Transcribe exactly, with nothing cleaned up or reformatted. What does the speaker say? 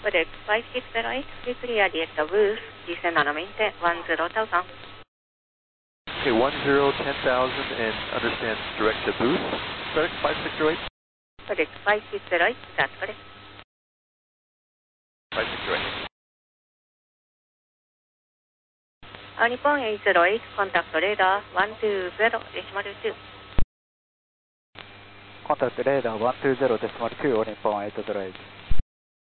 FedEx five six zero eight, we clear the extra booth, descend on mente one zero thousand. Okay, one zero, ten thousand, and understand direct to booth. FedEx five six zero eight? FedEx five six zero eight, that's correct. five six zero eight. Uh, Nippon eight zero eight, contact radar one two zero decimal two. Contact radar one two zero decimal two, Nippon eight zero eight.